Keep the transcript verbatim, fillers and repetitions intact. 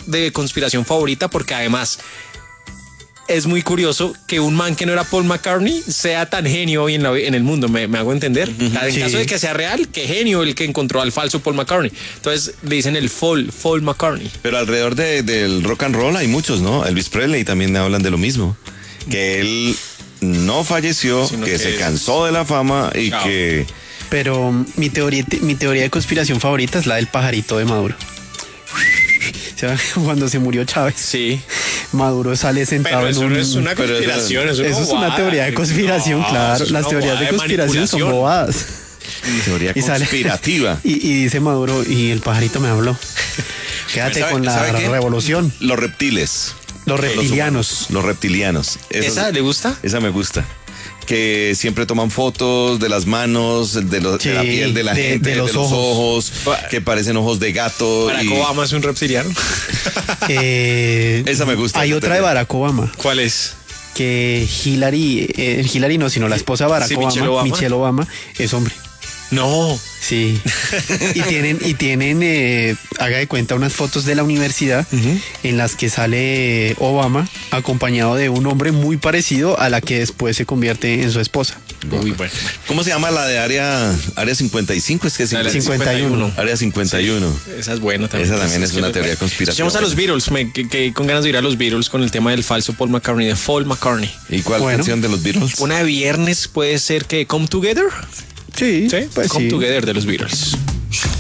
de conspiración favorita porque además es muy curioso que un man que no era Paul McCartney sea tan genio hoy en, la, en el mundo, me, me hago entender. Uh-huh. En sí. caso de que sea real, qué genio el que encontró al falso Paul McCartney. Entonces le dicen el Paul, Paul McCartney. Pero alrededor de, del rock and roll hay muchos, ¿no? Elvis Presley también hablan de lo mismo. Que él no falleció, que, que se cansó de la fama y Chao. que... Pero mi teoría, mi teoría de conspiración favorita es la del pajarito de Maduro. O sea, cuando se murió Chávez, sí. Maduro sale sentado pero eso en un... no es una conspiración, eso, eso, eso es una bobada. teoría de conspiración, no, claro. Las teorías de conspiración son bobadas. Teoría y conspirativa. Sale, y, y dice Maduro, y el pajarito me habló. Quédate ¿Sabe, con la revolución. Los reptiles. Los reptilianos. Los, los reptilianos. Esos, ¿esa le gusta? Esa me gusta. Que siempre toman fotos de las manos, de, lo, sí, de la piel de la de, gente, de los, de los ojos. ojos, que parecen ojos de gato. ¿Barack y... Obama es un reptiliano? eh, esa me gusta. Hay otra de Barack Obama. ¿Cuál es? Que Hillary, eh, Hillary no, sino la esposa de Barack sí, Obama, Michelle Obama, Michelle Obama, es hombre. No. Sí. Y tienen, y tienen eh, haga de cuenta, unas fotos de la universidad uh-huh. en las que sale Obama acompañado de un hombre muy parecido a la que después se convierte en su esposa. Muy bueno. ¿Cómo se llama la de área, área cincuenta y cinco? Es que es cincuenta y uno. Área cincuenta y uno. Sí, esa es buena también. Esa también es, es una teoría de conspiración. Vamos a los Beatles, me, que, que con ganas de ir a los Beatles con el tema del falso Paul McCartney, de Paul McCartney. ¿Y cuál bueno. canción de los Beatles? Una de viernes puede ser que Come Together. Sí, ¿Sí? pues Come sí. Together de los Beatles.